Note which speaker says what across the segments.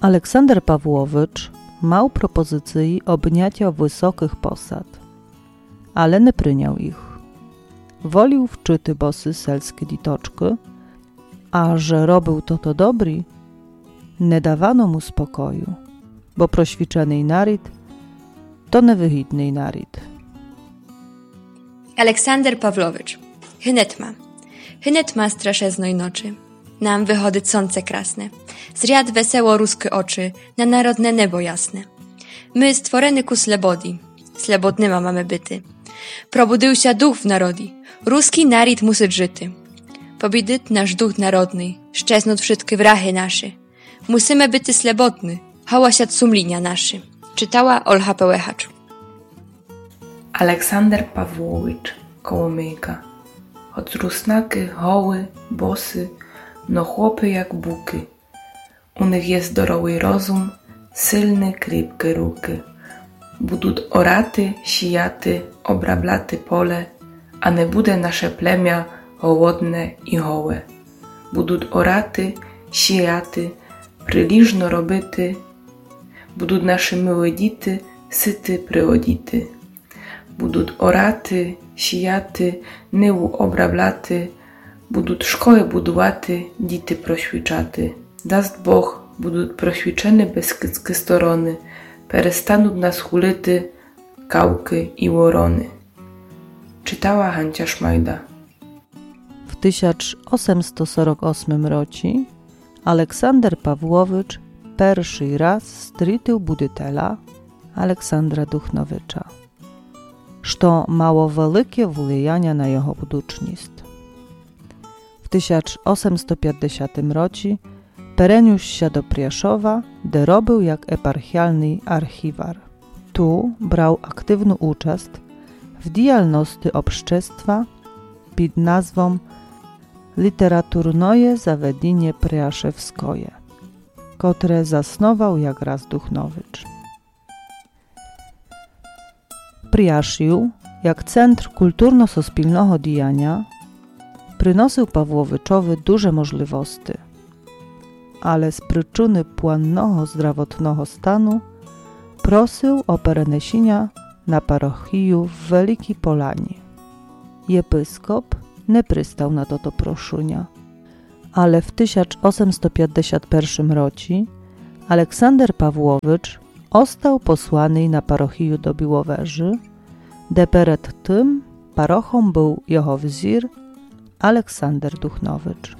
Speaker 1: Aleksander Pawłowicz mał propozycji obniacia wysokich posad, ale nie pryniał ich. Wolił wczyty bosy selskie ditoczky, a że robił to dobry, nie dawano mu spokoju, bo proświczený narid to niewygidny narid.
Speaker 2: Aleksander Pawłowicz. Hynet ma straszeznej noczy. Nam wychody słońce krasne. Zriad weseło ruskie oczy, na narodne niebo jasne. My stworeny ku slebodi. Slebodnyma mamy byty. Probudył się duch w narodi. Ruski narid musyć żyty. Pobidyt nasz duch narodny. Szczeznut wszystkie wrachy nasze. Musimy byty slebodny. Hałasiat sumlinia naszy. Czytała Olha Pełechacz.
Speaker 3: Aleksander Pawłowicz, Kołomyjka. Choć rusnaky, hoły, bosy, no chłopy jak buky. U nich jest doroły rozum, sylny, kripky ruky. Budut oraty, sijaty, obrablaty pole, a nie bude nasze plemia hołodne i hołe. Budut oraty, sijaty, pryliżno robyty, budut nasze myły dity, syty, pryodity. Budut oraty, sijaty, nyłu obrablaty, budut szkoły budłaty, dity proświczaty. Dast Boh, budut proświczeny beskidzkie storony, perestanut nas hulity, kałky i łorony. Czytała Hancia Szmajda.
Speaker 1: W 1848 roku Aleksander Pawłowicz pierwszy raz strytył budytela Aleksandra Duchnowicza, što mało wielkie wpływanie na jego buducznictwo. W 1850 roku pereniósł się do Prieszowa, gdzie robił jak eparchialny archiwar. Tu brał aktywny udział w działalności obszczestwa pod nazwą Literaturnoje Zawedienie Priaszewskoje, które zasnował jak raz Duchnowicz. Priaszył, jak centr kulturno-sospilnego dijania, przynosił Pawłowiczowi duże możliwości, ale z przyczyny płannego zdrowotnego stanu prosił o pereniesienia na parochiju w Wielkiej Polani. Episkop nie przystał na to proszenia, ale w 1851 roku Aleksander Pawłowicz został posłany na parochiju do Biłoweży, gdzie przed tym parochą był jego wzir Aleksander Duchnowicz.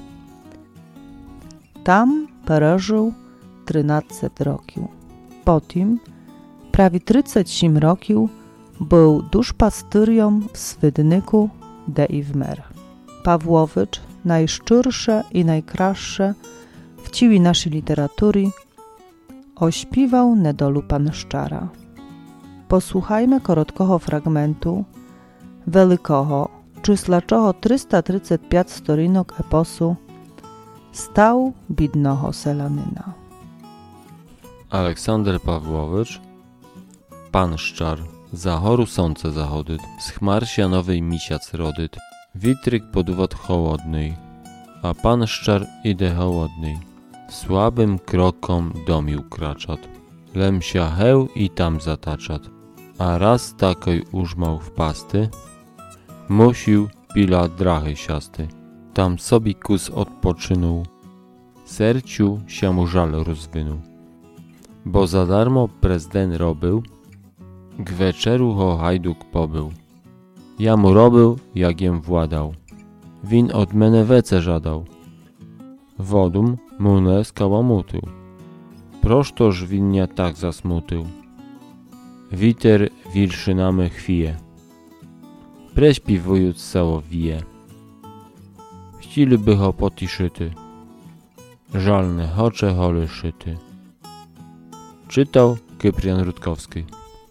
Speaker 1: Tam przeżył 13 roków. Potem, prawie 37 roków, był duszpastyrią w Swydnyku, de i w Mer. Pawłowicz najszczersze i najkraszsze w ciwi naszej literatury ośpiewał nedolu Panszczara. Posłuchajmy korotkoho fragmentu wielkiego, czyslaczego 335 storinok eposu Stał bidnoho selanyna.
Speaker 4: Aleksander Pawłowicz, Panszczar, zahoru słońce zachodyt, z chmar sianowej misiac rodyt, witryk podwod hołodnej, a Panszczar idę hołodnej. Słabym krokom domił kraczat, lemsia heł i tam zataczat, a raz takoj użmał w pasty, musił pila drachy siasty, tam sobie kus odpoczynął, serciu się mu żal rozwynął, bo za darmo prezydent robił, k wieczeru ho hajduk pobył, ja mu robił, jak jem władał, win od mene wece żadał, wodum munę skałamutył, prosztoż winnia tak zasmutył, witer wilszynamy chwije, preśpi wujut sało wije, chcieliby ho potiszyty, żalne hocze holy szyty. Czytał Cyprian Rutkowski.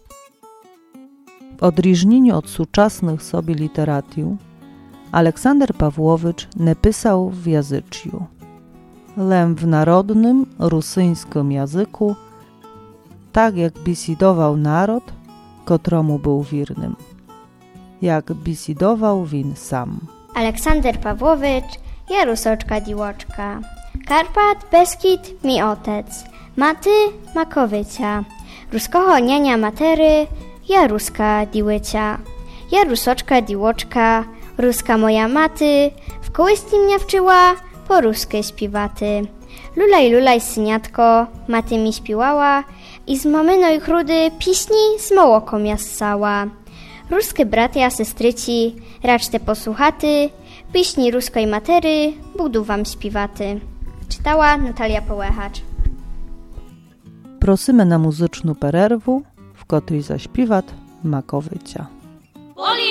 Speaker 1: W odróżnieniu od współczesnych sobie literatów, Aleksander Pawłowicz nie pisał w języczju, lecz w narodnym, rusyńskim języku, tak jak bisidował naród, kotromu był wiernym, jak bisidował win sam.
Speaker 5: Aleksander Pawłowicz, ja rusoczka diłoczka, Karpat, Beskid, mi otec, Maty makowycia, ruskoho niania matery, ja ruska diłycia. Ja rusoczka diłoczka, ruska moja maty, w kołysce mnie wczyła, po ruskie śpiewaty. Lulaj, syniatko, maty mi śpiewała i z mamynoj chrudy piśni z mołoką jassała. Ruskie bratia, sestryci, raczte posłuchaty, piśni ruskiej matery, budu wam śpiewaty. Czytała Natalia Połechacz.
Speaker 1: Prosimy na muzyczną pererwu, w której zaśpiewać makowycia.